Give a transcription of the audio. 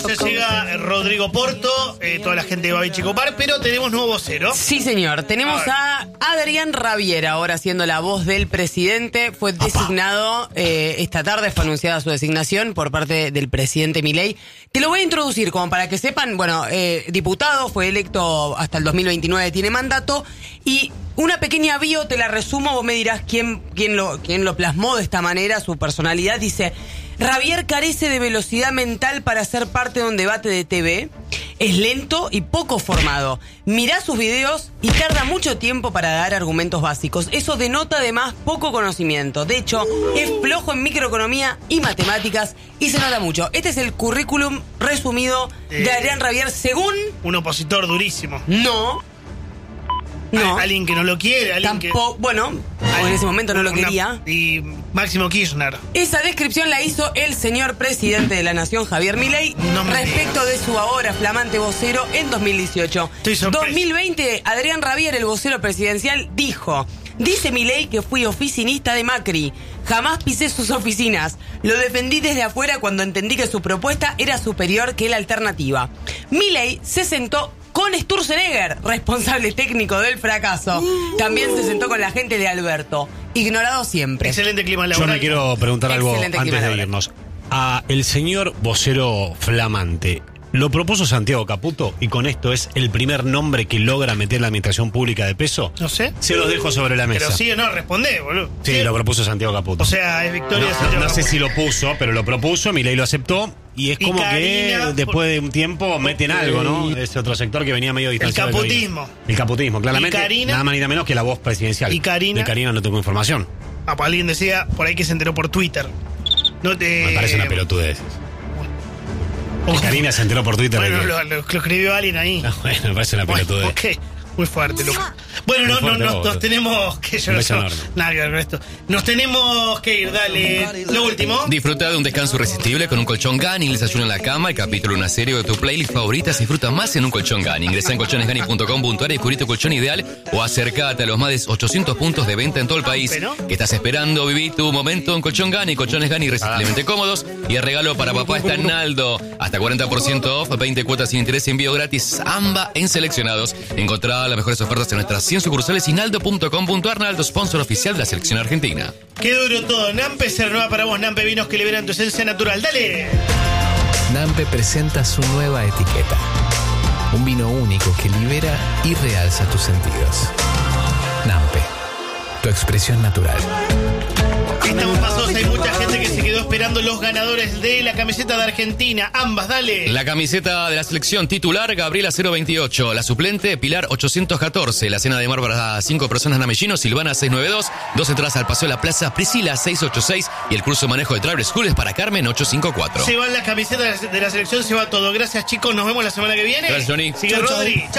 Se llega Rodrigo Porto, toda la gente de Babi Checopar, pero tenemos nuevo vocero. Sí, señor. Tenemos a Adrián Rabier ahora siendo la voz del presidente. Fue designado esta tarde, fue anunciada su designación por parte del presidente Milei. Te lo voy a introducir como para que sepan, bueno, diputado, fue electo hasta el 2029, tiene mandato, y una pequeña bio, te la resumo, vos me dirás quién lo plasmó de esta manera, su personalidad. Dice: Rabier carece de velocidad mental para ser parte de un debate de TV, es lento y poco formado, mirá sus videos y tarda mucho tiempo para dar argumentos básicos. Eso denota además poco conocimiento. De hecho, es flojo en microeconomía y matemáticas y se nota mucho. Este es el currículum resumido de Adrián Rabier según... Un opositor durísimo. No. Alguien que no lo quiere, alguien tampoco, bueno, en ese momento no lo quería. Y Máximo Kirchner. Esa descripción la hizo el señor presidente de la Nación, Javier Milei, respecto de su ahora flamante vocero en 2018. 2020, Adrián Rabier, el vocero presidencial, dijo: dice Milei que fui oficinista de Macri. Jamás pisé sus oficinas. Lo defendí desde afuera cuando entendí que su propuesta era superior que la alternativa. Milei se sentó con Sturzenegger, responsable técnico del fracaso. También se sentó con la gente de Alberto. Ignorado siempre. Excelente clima laboral. Yo me quiero preguntar algo antes de irnos. A el señor vocero flamante, ¿lo propuso Santiago Caputo y con esto es el primer nombre que logra meter la administración pública de peso? No sé. Se los dejo sobre la mesa. Pero sí o no, respondé, boludo. Sí, lo propuso Santiago Caputo. O sea, es victoria de Santiago No sé Caputo. si lo puso, pero lo propuso, Milei lo aceptó. Y es como Karina, que después de un tiempo meten algo, ¿no? Ese otro sector que venía medio distanciado. El caputismo. El caputismo, claramente. Karina, nada más ni nada menos que la voz presidencial. Y Karina. De Karina no tengo información. Pues alguien decía por ahí que se enteró por Twitter. Me parece una pelotudez. Karina se enteró por Twitter. Bueno, lo escribió alguien ahí. No, bueno, me parece una pelotudez. Ok. Muy fuerte, Lucas. Bueno, nos tenemos que... Yo no sé nada que ver con esto. Nos tenemos que ir, dale. Lo último. Disfruta de un descanso irresistible con un colchón Gani, el desayuno en la cama, el capítulo de una serie de tu playlist favorita. Se disfruta más en un colchón Gani. Ingresa en colchonesgani.com.ar y descubrí tu colchón ideal o acércate a los más de 800 puntos de venta en todo el país. ¿Qué estás esperando? Viví tu momento en colchón Gani. Colchones Gani irresistiblemente cómodos. Y el regalo para papá está en Naldo. Hasta 40% off, 20 cuotas sin interés, envío gratis. AMBA en seleccionados. Encontrá las mejores ofertas en nuestras 100 sucursales y naldo.com.ar. Naldo, sponsor oficial de la selección argentina. Qué duro todo. Nampe se renueva para vos. Nampe, vinos que liberan tu esencia natural. ¡Dale! Nampe presenta su nueva etiqueta. Un vino único que libera y realza tus sentidos. Nampe, tu expresión natural. Estamos pasados, hay mucha gente que se quedó esperando los ganadores de la camiseta de Argentina. Ambas, dale. La camiseta de la selección titular, Gabriela 028. La suplente, Pilar 814. La cena de mar para 5 personas, Namellino, Silvana 692. 2 entradas al paseo de la plaza, Priscila 686. Y el curso de manejo de Travel School es para Carmen 854. Se van las camisetas de la selección, se va todo. Gracias, chicos. Nos vemos la semana que viene. Gracias, Johnny. Sigue Rodri. Chau.